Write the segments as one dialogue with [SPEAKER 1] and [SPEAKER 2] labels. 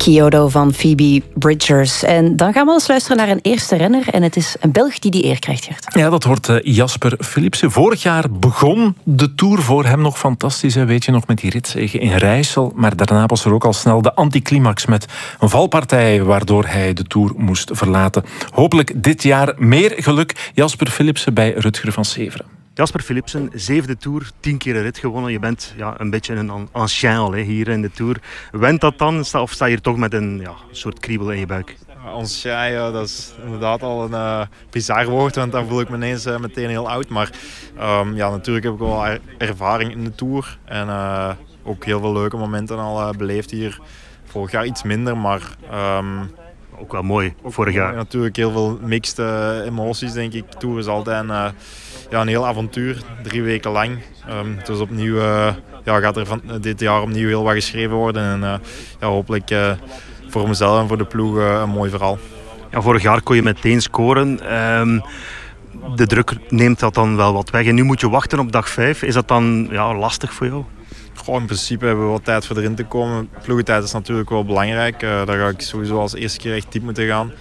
[SPEAKER 1] Kyoto van Phoebe Bridgers. En dan gaan we eens luisteren naar een eerste renner. En het is een Belg die eer krijgt, Gert.
[SPEAKER 2] Ja, dat wordt Jasper Philipsen. Vorig jaar begon de Tour voor hem nog fantastisch. Hè? Weet je nog, met die ritzege in Rijssel. Maar daarna was er ook al snel de anticlimax met een valpartij waardoor hij de Tour moest verlaten. Hopelijk dit jaar meer geluk. Jasper Philipsen bij Rutger van Severen.
[SPEAKER 3] Jasper Philipsen, 7e Tour, 10 keer een rit gewonnen. Je bent een beetje een ancien al hier in de Tour. Went dat dan? Of sta je hier toch met een soort kriebel in je buik?
[SPEAKER 4] Ancien, dat is inderdaad al een bizar woord, want dan voel ik me ineens meteen heel oud. Maar natuurlijk heb ik wel ervaring in de Tour. En ook heel veel leuke momenten al beleefd hier. Vorig jaar iets minder, maar...
[SPEAKER 3] ook wel mooi, vorig jaar.
[SPEAKER 4] Natuurlijk heel veel mixed emoties, denk ik. Tour is altijd een heel avontuur, 3 weken lang. Dus opnieuw gaat er van dit jaar opnieuw heel wat geschreven worden. En hopelijk voor mezelf en voor de ploeg een mooi verhaal.
[SPEAKER 3] Ja, vorig jaar kon je meteen scoren. De druk neemt dat dan wel wat weg. En nu moet je wachten op dag 5. Is dat dan lastig voor jou?
[SPEAKER 4] In principe hebben we wat tijd voor erin te komen. Ploegentijd is natuurlijk wel belangrijk. Daar ga ik sowieso als eerste keer echt diep moeten gaan.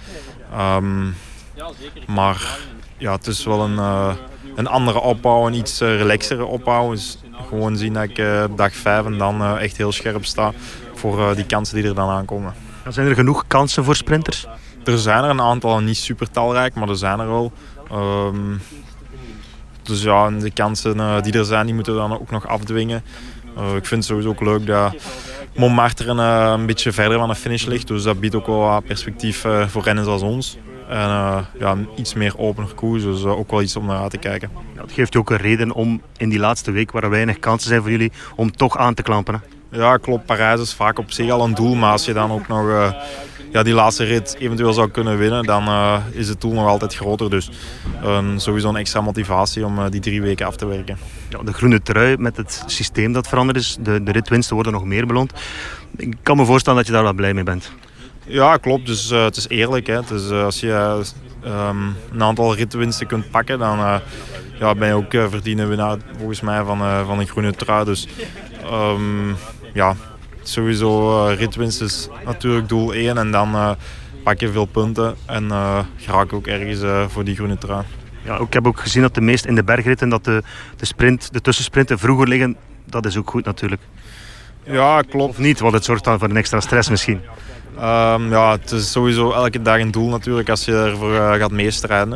[SPEAKER 4] Maar het is wel een andere opbouw, een iets relaxere opbouw. Dus gewoon zien dat ik dag 5 en dan echt heel scherp sta voor die kansen die er dan aankomen.
[SPEAKER 3] Zijn er genoeg kansen voor sprinters?
[SPEAKER 4] Er zijn er een aantal, niet super talrijk, maar er zijn er wel. Dus de kansen die er zijn, die moeten we dan ook nog afdwingen. Ik vind het sowieso ook leuk dat Montmartre een beetje verder van de finish ligt. Dus dat biedt ook wel wat perspectief voor renners als ons. En een iets meer opener koers, dus ook wel iets om naar uit te kijken.
[SPEAKER 3] Het geeft je ook een reden om in die laatste week, waar er weinig kansen zijn voor jullie, om toch aan te klampen. Hè?
[SPEAKER 4] Ja, klopt. Parijs is vaak op zich al een doel. Maar als je dan ook nog die laatste rit eventueel zou kunnen winnen, dan is het doel nog altijd groter. Dus sowieso een extra motivatie om die 3 weken af te werken.
[SPEAKER 3] Ja, de groene trui met het systeem dat veranderd is, de ritwinsten worden nog meer beloond. Ik kan me voorstellen dat je daar wel blij mee bent.
[SPEAKER 4] Ja, klopt. Dus het is eerlijk. Hè. Dus, als je een aantal ritwinsten kunt pakken, dan ben je ook verdiende winnaar volgens mij van een groene trui. Dus sowieso ritwinst is natuurlijk doel 1 en dan pak je veel punten en raak ik ook ergens voor die groene trui.
[SPEAKER 3] Ja, ik heb ook gezien dat de meest in de bergritten dat de tussensprinten vroeger liggen. Dat is ook goed natuurlijk.
[SPEAKER 4] Ja, klopt.
[SPEAKER 3] Of niet, want het zorgt dan voor een extra stress misschien.
[SPEAKER 4] Het is sowieso elke dag een doel natuurlijk als je ervoor gaat meestrijden.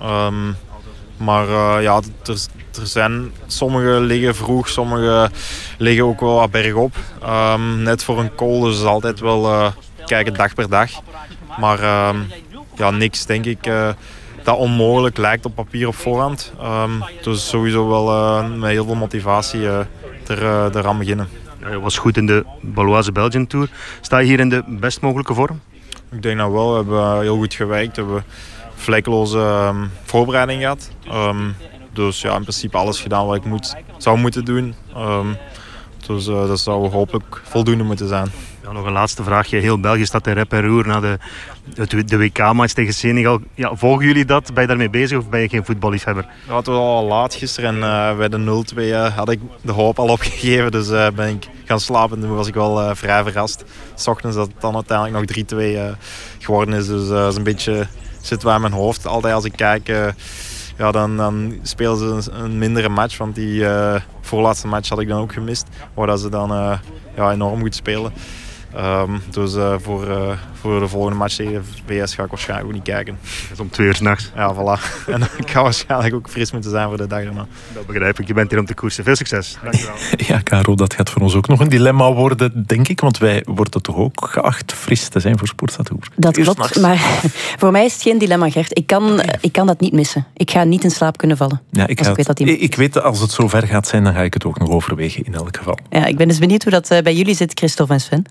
[SPEAKER 4] Er zijn sommige liggen vroeg, sommige liggen ook wel wat bergop. Net voor een call, dus is altijd wel kijken dag per dag. Maar niks denk ik dat onmogelijk lijkt op papier op voorhand. Dus sowieso wel met heel veel motivatie eraan beginnen.
[SPEAKER 3] Ja, je was goed in de Baloise Belgian Tour. Sta je hier in de best mogelijke vorm?
[SPEAKER 4] Ik denk dat wel. We hebben heel goed gewerkt. We hebben vlekkeloze voorbereiding gehad. Dus in principe alles gedaan wat ik zou moeten doen. Dus dat zou hopelijk voldoende moeten zijn.
[SPEAKER 3] Ja, nog een laatste vraagje. Heel België staat in rep en roer na de WK-match tegen Senegal. Ja, volgen jullie dat? Ben je daarmee bezig of ben je geen voetballiefhebber?
[SPEAKER 2] Ja,
[SPEAKER 4] het was al laat gisteren en bij de 0-2 had ik de hoop al opgegeven. Dus ben ik gaan slapen en toen was ik wel vrij verrast. 's Ochtends dat het dan uiteindelijk nog 3-2 geworden is. Dus dat is een beetje zit wel in mijn hoofd. Altijd als ik kijk... dan spelen ze een mindere match, want die voorlaatste match had ik dan ook gemist. Waar dat ze dan enorm goed spelen. Dus voor de volgende match tegen VS ga ik waarschijnlijk ook niet kijken.
[SPEAKER 3] Dat is om 2 uur 's nachts.
[SPEAKER 4] Ja, voilà. En ik ga waarschijnlijk ook fris moeten zijn voor de dag erna.
[SPEAKER 3] Dat begrijp ik. Je bent hier om te koersen. Veel succes. Dankjewel.
[SPEAKER 2] Ja, Caro, dat gaat voor ons ook nog een dilemma worden, denk ik. Want wij worden toch ook geacht fris te zijn voor Sportstatour.
[SPEAKER 1] Dat klopt, maar voor mij is het geen dilemma, Gert. Ik kan dat niet missen. Ik ga niet in slaap kunnen vallen.
[SPEAKER 2] Ja, ik weet als het zo ver gaat zijn, dan ga ik het ook nog overwegen in elk geval.
[SPEAKER 1] Ja, ik ben dus benieuwd hoe dat bij jullie zit, Christophe en Sven.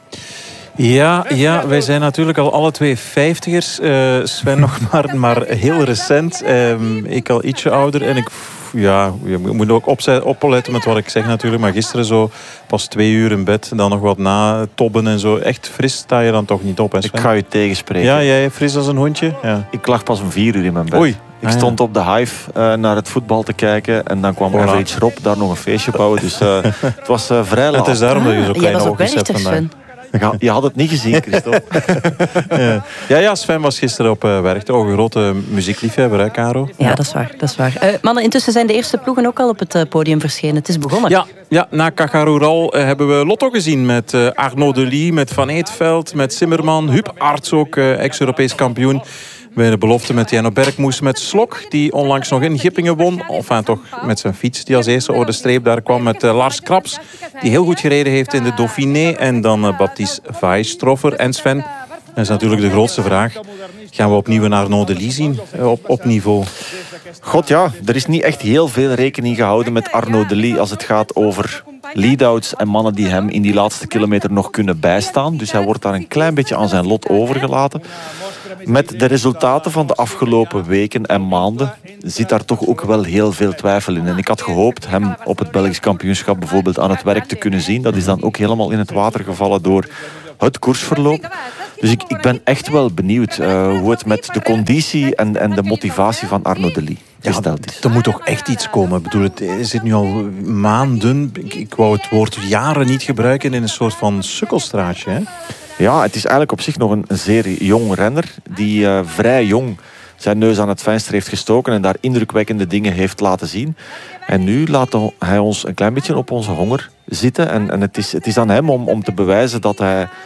[SPEAKER 5] Ja, wij zijn natuurlijk al alle 2 50ers. Sven nog maar heel recent. Ik al ietsje ouder en je moet ook opletten met wat ik zeg natuurlijk. Maar gisteren zo pas 2 uur in bed, dan nog wat na tobben en zo. Echt fris sta je dan toch niet op, hè, Sven?
[SPEAKER 6] Ik ga je tegenspreken.
[SPEAKER 5] Ja, jij fris als een hondje? Ja.
[SPEAKER 6] Ik lag pas om 4 uur in mijn bed.
[SPEAKER 5] Oei.
[SPEAKER 6] Ik stond op de Hive naar het voetbal te kijken. En dan kwam Average Rob daar nog een feestje bouwen. Dus het was vrij laat.
[SPEAKER 5] Het is daarom dat je zo kleine
[SPEAKER 1] was op
[SPEAKER 5] oogjes hebt
[SPEAKER 1] Werchter,
[SPEAKER 5] vandaag.
[SPEAKER 1] Sven.
[SPEAKER 6] Je had het niet gezien, Christophe.
[SPEAKER 5] Ja, Sven was gisteren op werk. Toch een grote muziekliefhebber, hè, Caro?
[SPEAKER 1] Ja, dat is waar. Mannen, intussen zijn de eerste ploegen ook al op het podium verschenen. Het is begonnen.
[SPEAKER 5] Ja, na Cajarural hebben we Lotto gezien met Arnaud Delis, met Van Eetveld, met Zimmerman, Huub Arts ook, ex-Europees kampioen. Bij de belofte met Jeno Bergmoes, met Slok, die onlangs nog in Gippingen won. Enfin, toch met zijn fiets, die als eerste over de streep daar kwam. Met Lars Kraps, die heel goed gereden heeft in de Dauphiné. En dan Baptiste Weisstroffer. En Sven, dat is natuurlijk de grootste vraag. Gaan we opnieuw een Arnaud Delis zien op niveau?
[SPEAKER 6] God ja, er is niet echt heel veel rekening gehouden met Arnaud Delis als het gaat over lead-outs en mannen die hem in die laatste kilometer nog kunnen bijstaan. Dus hij wordt daar een klein beetje aan zijn lot overgelaten. Met de resultaten van de afgelopen weken en maanden zit daar toch ook wel heel veel twijfel in. En ik had gehoopt hem op het Belgisch kampioenschap bijvoorbeeld aan het werk te kunnen zien. Dat is dan ook helemaal in het water gevallen door het koersverloop. Dus ik ben echt wel benieuwd hoe het met de conditie en de motivatie van Arnaud Delis gesteld is.
[SPEAKER 5] Er moet toch echt iets komen. Ik bedoel, het zit nu al maanden. Ik wou het woord jaren niet gebruiken in een soort van sukkelstraatje. Hè?
[SPEAKER 6] Ja, het is eigenlijk op zich nog een zeer jong renner die vrij jong zijn neus aan het venster heeft gestoken en daar indrukwekkende dingen heeft laten zien. En nu laat hij ons een klein beetje op onze honger zitten. En het is aan hem om te bewijzen dat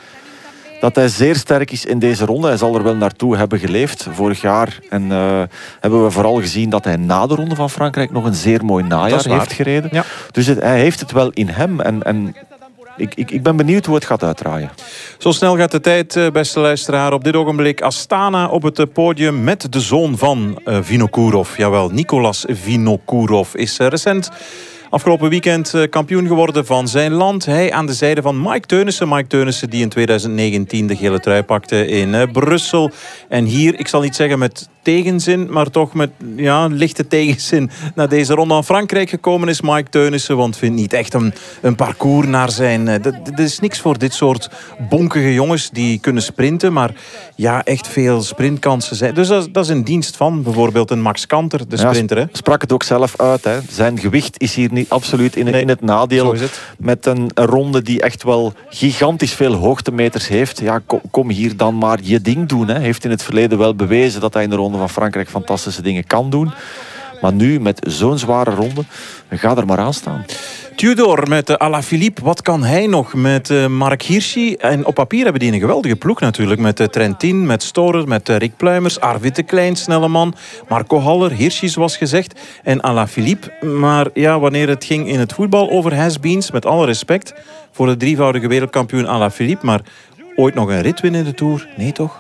[SPEAKER 6] hij zeer sterk is in deze ronde. Hij zal er wel naartoe hebben geleefd vorig jaar. En hebben we vooral gezien dat hij na de Ronde van Frankrijk nog een zeer mooi najaar heeft gereden. Ja. Dus hij heeft het wel in hem. En ik ben benieuwd hoe het gaat uitdraaien.
[SPEAKER 5] Zo snel gaat de tijd, beste luisteraar. Op dit ogenblik Astana op het podium met de zoon van Vinokourov. Jawel, Nicolas Vinokourov is recent afgelopen weekend kampioen geworden van zijn land. Hij aan de zijde van Mike Teunissen. Mike Teunissen die in 2019 de gele trui pakte in Brussel. En hier, ik zal niet zeggen met tegenzin, maar toch met lichte tegenzin naar deze ronde van Frankrijk gekomen is Mike Teunissen. Want vindt niet echt een parcours naar zijn... Dat is niks voor dit soort bonkige jongens die kunnen sprinten. Maar ja, echt veel sprintkansen zijn. Dus dat is een dienst van bijvoorbeeld een Max Kanter, de sprinter. Hè?
[SPEAKER 6] Sprak het ook zelf uit. Hè. Zijn gewicht is hier niet absoluut in het nadeel.
[SPEAKER 5] Zo is het.
[SPEAKER 6] Met een ronde die echt wel gigantisch veel hoogtemeters heeft. Ja, kom hier dan maar je ding doen. Hè. Heeft in het verleden wel bewezen dat hij in de Ronde van Frankrijk fantastische dingen kan doen. Maar nu, met zo'n zware ronde, ga er maar aan staan.
[SPEAKER 5] Tudor met Alaphilippe, wat kan hij nog met Mark Hirschi? En op papier hebben die een geweldige ploeg natuurlijk. Met Trentin, met Storer, met Rick Pluimers, Arvid de Klein, snelle man, Marco Haller, Hirschi zoals gezegd en Alaphilippe. Maar ja, wanneer het ging in het voetbal over has-beens, met alle respect voor de drievoudige wereldkampioen Alaphilippe, maar ooit nog een rit winnen in de Tour? Nee, toch?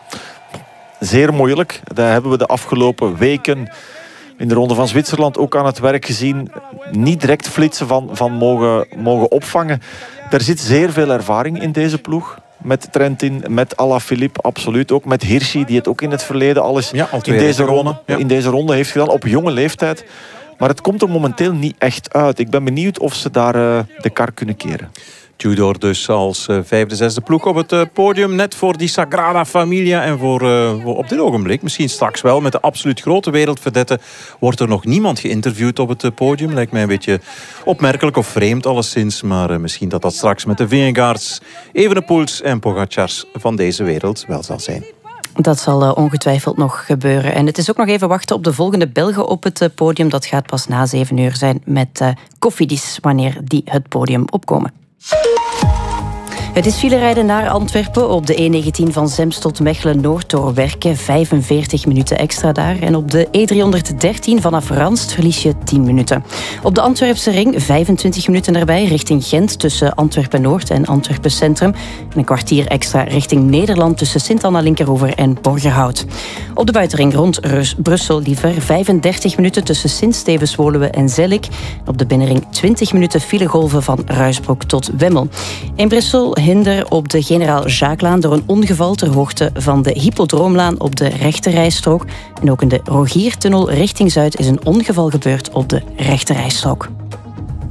[SPEAKER 6] Zeer moeilijk. Daar hebben we de afgelopen weken in de Ronde van Zwitserland ook aan het werk gezien. Niet direct flitsen van mogen opvangen. Er zit zeer veel ervaring in deze ploeg. Met Trentin, met Alaphilippe, absoluut. Ook met Hirschi, die het ook in het verleden alles in deze ronde heeft gedaan. Op jonge leeftijd. Maar het komt er momenteel niet echt uit. Ik ben benieuwd of ze daar de kar kunnen keren.
[SPEAKER 5] Tudor dus als vijfde, zesde ploeg op het podium. Net voor die Sagrada Familia. En voor op dit ogenblik, misschien straks wel, met de absoluut grote wereldverdette, wordt er nog niemand geïnterviewd op het podium. Lijkt mij een beetje opmerkelijk of vreemd alleszins. Maar misschien dat straks met de Vingegaards, Evenepoels en Pogacars van deze wereld wel zal zijn.
[SPEAKER 1] Dat zal ongetwijfeld nog gebeuren. En het is ook nog even wachten op de volgende Belgen op het podium. Dat gaat pas na 7 uur zijn met Cofidis, wanneer die het podium opkomen. Het is filerijden naar Antwerpen op de E19 van Zemst tot Mechelen-Noord door werken. 45 minuten extra daar. En op de E313 vanaf Ranst verlies je 10 minuten. Op de Antwerpse ring 25 minuten erbij richting Gent tussen Antwerpen-Noord en Antwerpen Centrum. En een kwartier extra richting Nederland tussen Sint-Anna-Linkeroever en Borgerhout. Op de buitenring rond Brussel liever 35 minuten tussen Sint-Stevens-Woluwe en Zellik. Op de binnenring 20 minuten filegolven van Ruisbroek tot Wemmel. In Brussel hinder op de Generaal Jacqueslaan door een ongeval ter hoogte van de Hippodroomlaan op de rechterrijstrook. En ook in de Rogiertunnel richting Zuid is een ongeval gebeurd op de rechterrijstrook.